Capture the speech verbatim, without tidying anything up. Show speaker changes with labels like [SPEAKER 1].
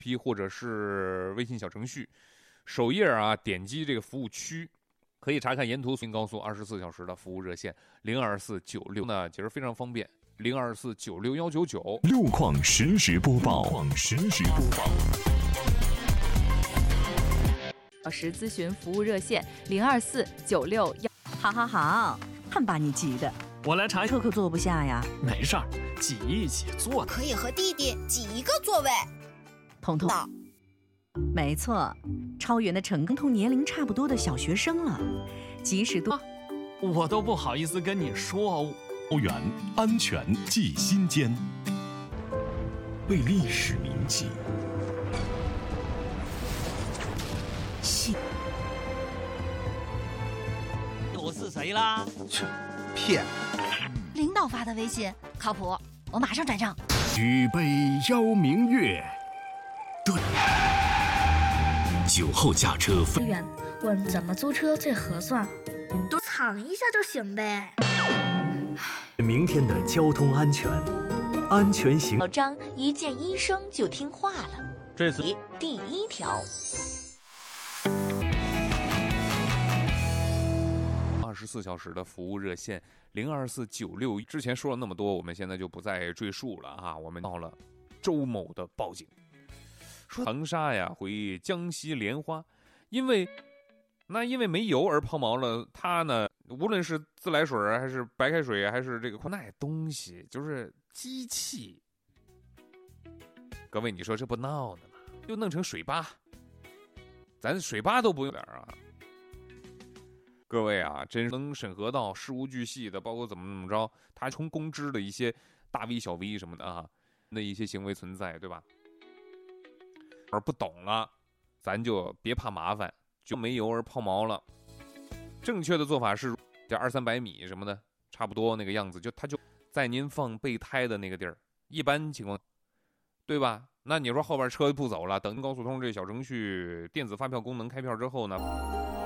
[SPEAKER 1] P 或者是微信小程序，首页啊点击这个服务区，可以查看沿途新高速二十四小时的服务热线零二四九六呢，其实非常方便，零二四九六幺九九。
[SPEAKER 2] 路况实时播报，路况实时播报。
[SPEAKER 3] 小时咨询服务热线零二四九六幺。
[SPEAKER 4] 好好好，看把你急的，
[SPEAKER 5] 我来查，
[SPEAKER 4] 可可坐不下呀。
[SPEAKER 5] 没事儿，挤一挤坐。
[SPEAKER 6] 可以和弟弟挤一个座位。
[SPEAKER 4] 彤彤，没错，超员的成功同年龄差不多的小学生了，即使多、啊，
[SPEAKER 5] 我都不好意思跟你说。
[SPEAKER 2] 超员安全记心间，为历史铭记。
[SPEAKER 4] 信。
[SPEAKER 7] 我是谁啦？
[SPEAKER 8] 切，骗！
[SPEAKER 6] 领导发的微信，靠谱，我马上转账。
[SPEAKER 2] 举杯邀明月，对。酒后驾车分。
[SPEAKER 9] 远问怎么租车最合算？多躺一下就行呗。
[SPEAKER 10] 明天的交通安全，安全行。
[SPEAKER 11] 老张一见医生就听话了。
[SPEAKER 7] 这是
[SPEAKER 11] 第一条。
[SPEAKER 1] 二十四小时的服务热线零二四九六，之前说了那么多，我们现在就不再赘述了啊。我们到了周某的报警，说长沙呀回江西莲花，因为那因为没油而抛锚了。他呢，无论是自来水还是白开水还是这个那东西，就是机器。各位，你说这不闹呢吗？又弄成水坝，咱水坝都不用点啊。各位啊，真能审核到事无巨细的，包括怎么怎么着，他从公知的一些大 V 小 V 什么的啊，那一些行为存在，对吧？而不懂了，咱就别怕麻烦，就没油而抛锚了。正确的做法是，这二三百米什么的，差不多那个样子，就他就在您放备胎的那个地儿，一般情况，对吧？那你说后边车不走了，等高速通这小程序电子发票功能开票之后呢？